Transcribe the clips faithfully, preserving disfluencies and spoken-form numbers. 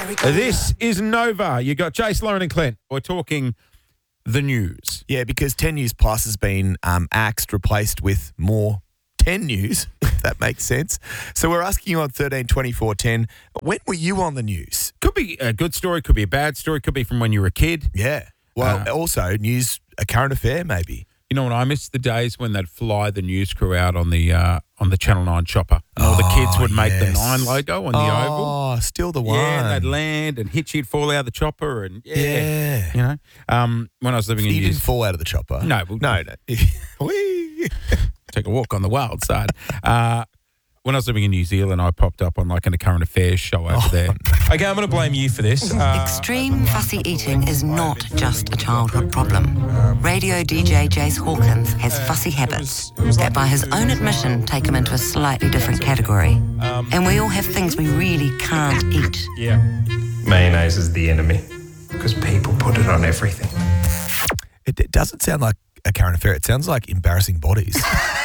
This is Nova. You got Jace, Lauren and Clint. We're talking the news. Yeah, because ten News Plus has been um, axed, replaced with more ten News, if that makes sense. So we're asking you on thirteen twenty-four ten, when were you on the news? Could be a good story, could be a bad story, could be from when you were a kid. Yeah. Well, Uh, also news, a current affair maybe. You know what? I miss the days when they'd fly the news crew out on the uh, on the Channel nine chopper. And all the kids would make the yes. nine logo on the oh, oval. Oh, still the one. Yeah, and they'd land and Hitchy would fall out of the chopper. And yeah, Yeah. you know. Um, when I was living You in didn't News, fall out of the chopper. No, well- no, no. Whee! take a walk on the wild side. Uh, when I was living in New Zealand, I popped up on like in a current affairs show over there. Okay, I'm going to blame you for this. Uh, Extreme fussy eating is not just a childhood problem. Radio D J Jace Hawkins has fussy habits that, by his own admission, take him into a slightly different category. And we all have things we really can't eat. yeah. Mayonnaise is the enemy because people put it on everything. It, it doesn't sound like a current affair. It sounds like embarrassing bodies.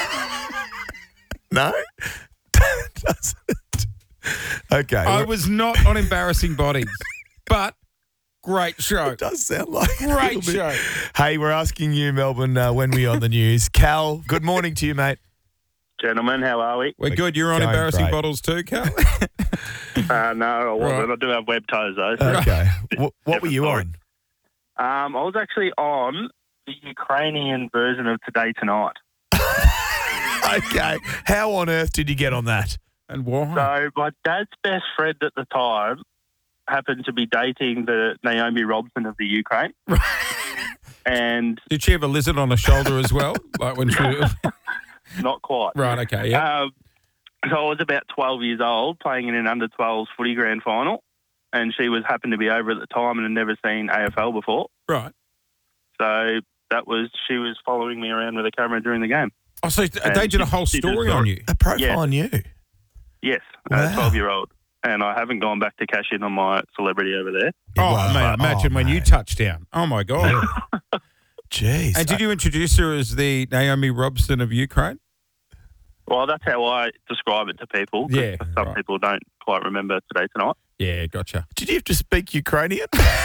No? Doesn't it? Okay. I well, was not on Embarrassing Bodies, but great show. it does sound like a Great little bit. show. Hey, we're asking you, Melbourne, uh, when we on the news. Cal, good morning to you, mate. Gentlemen, how are we? We're good. You're on Going Embarrassing great. Bottles too, Cal? Uh, no, I wasn't. Right. I do have web toes, though. So. Okay. what what were you Different on? Um, I was actually on the Ukrainian version of Today Tonight. Okay. How on earth did you get on that? And why? So my dad's best friend at the time happened to be dating the Naomi Robson of the Ukraine. And Did she have a lizard on her shoulder as well? Like when she... not quite. Right, okay, yeah. Um, so I was about twelve years old playing in an under twelves footy grand final, and she was happened to be over at the time and had never seen A F L before. Right. So that was, she was following me around with a camera during the game. Oh, so And they did a she- whole she did a story on story. you? A profile Yeah. on you. Yes, Wow. a twelve-year-old. And I haven't gone back to cash in on my celebrity over there. Oh, Wow. mate, imagine Oh, when you mate. touched down. Oh, my God. Jeez. And did you introduce her as the Naomi Robson of Ukraine? Well, that's how I describe it to people. 'cause Yeah, Some right. people don't quite remember Today Tonight. Yeah, gotcha. Did you have to speak Ukrainian?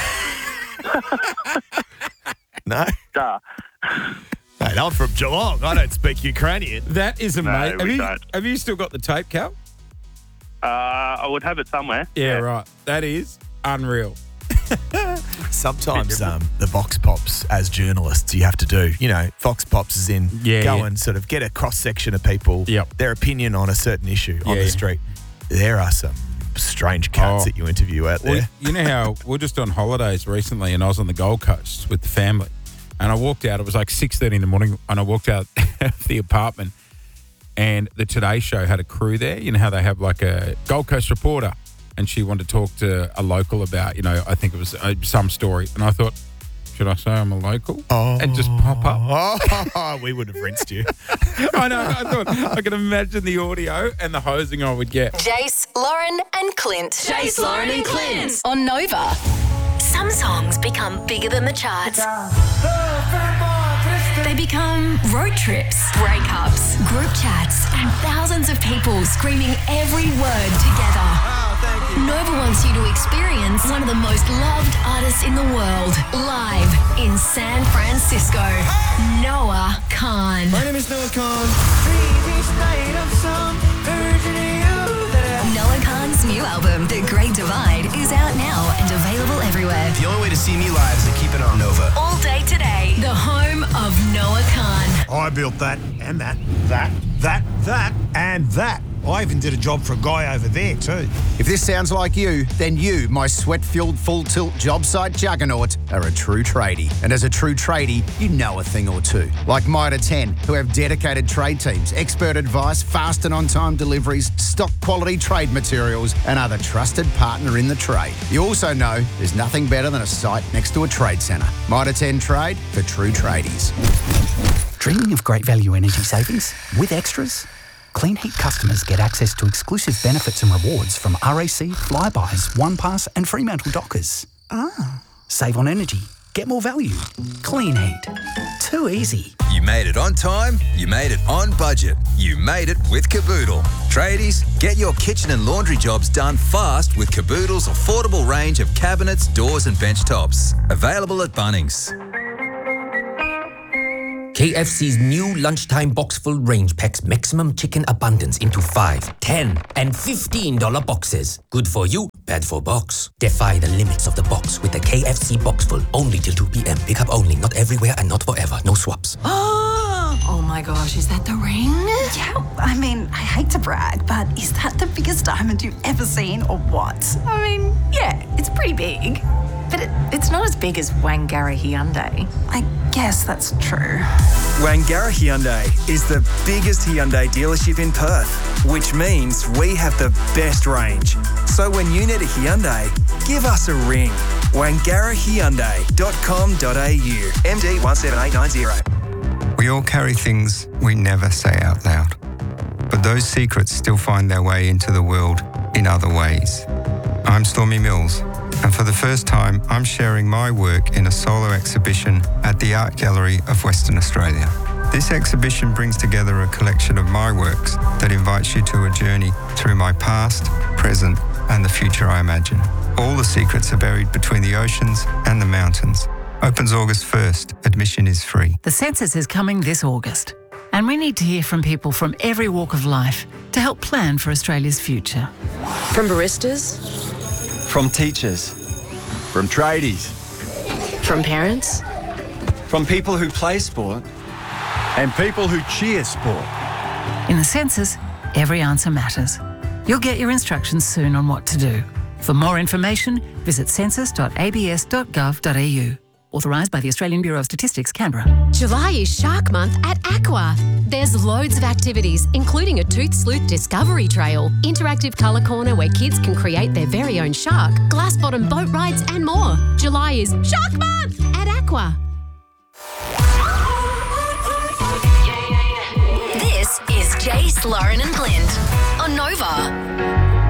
No? Duh. Mate, I'm from Geelong. I don't speak Ukrainian. That is amazing. have, we you, don't. have you still got the tape, Cal? Uh, I would have it somewhere. Yeah, right. That is unreal. Sometimes um, the Vox Pops, as journalists, you have to do, you know, Vox Pops is in, Yeah, go yeah. and sort of get a cross-section of people, Yep. their opinion on a certain issue on Yeah, the yeah. street. There are some strange cats Oh. that you interview out Well, there. you know how we're just on holidays recently, and I was on the Gold Coast with the family, and I walked out. It was like six thirty in the morning, and I walked out of the apartment, and the Today Show had a crew there. You know how they have like a Gold Coast reporter, and she wanted to talk to a local about, you know, I think it was uh, some story, and I thought, should I say I'm a local? Oh. And just pop up. Oh, we would have rinsed you. I know. I thought I could imagine the audio and the hosing I would get. Jace, Lauren, and Clint. Jace, Lauren, and Clint on Nova. Some songs become bigger than the charts. They become road trips, breakups, group chats, and thousands of people screaming every word together. Nova wants you to experience one of the most loved artists in the world live in San Francisco. Noah Khan. My name is Noah Khan. Noah Khan's new album, The Great Divide, is out now and available everywhere. The only way to see me live is to keep it on Nova. All day today, the home of Noah Khan. I built that and that, that, that, that, and that. I even did a job for a guy over there too. If this sounds like you, then you, my sweat-filled full-tilt job site juggernaut, are a true tradie. And as a true tradie, you know a thing or two. Like Mitre ten, who have dedicated trade teams, expert advice, fast and on-time deliveries, stock quality trade materials, and are the trusted partner in the trade. You also know there's nothing better than a site next to a trade centre. Mitre ten Trade for true tradies. Dreaming of great value energy savings with extras? Clean Heat customers get access to exclusive benefits and rewards from R A C, Flybuys, OnePass and Fremantle Dockers. Ah. Save on energy, get more value. Clean Heat. Too easy. You made it on time, you made it on budget, you made it with Caboodle. Tradies, get your kitchen and laundry jobs done fast with Caboodle's affordable range of cabinets, doors and bench tops. Available at Bunnings. K F C's new lunchtime box-full range packs maximum chicken abundance into five, ten, and fifteen dollar boxes. Good for you, bad for box. Defy the limits of the box with the K F C box-full. Only till two p.m. Pick up only, not everywhere and not forever. No swaps. Oh my gosh, is that the ring? Yeah, I mean, I hate to brag, but is that the biggest diamond you've ever seen or what? I mean, yeah, it's pretty big. But it, it's not as big as Wangara Hyundai. I guess that's true. Wangara Hyundai is the biggest Hyundai dealership in Perth, which means we have the best range. So when you need a Hyundai, give us a ring. wangara hyundai dot com dot a u. M D one seven eight nine zero. We all carry things we never say out loud, but those secrets still find their way into the world in other ways. I'm Stormy Mills, and for the first time, I'm sharing my work in a solo exhibition at the Art Gallery of Western Australia. This exhibition brings together a collection of my works that invites you to a journey through my past, present, and the future I imagine. All the secrets are buried between the oceans and the mountains. Opens August first. Admission is free. The census is coming this August, and we need to hear from people from every walk of life to help plan for Australia's future. From baristas, from teachers, from tradies, from parents, from people who play sport, and people who cheer sport. In the census, every answer matters. You'll get your instructions soon on what to do. For more information, visit census dot a b s dot gov dot a u. Authorised by the Australian Bureau of Statistics, Canberra. July is Shark Month at Aqua. There's loads of activities, including a Tooth Sleuth Discovery Trail, interactive colour corner where kids can create their very own shark, glass bottom boat rides and more. July is Shark Month at Aqua. This is Jace, Lauren and Blind on Nova.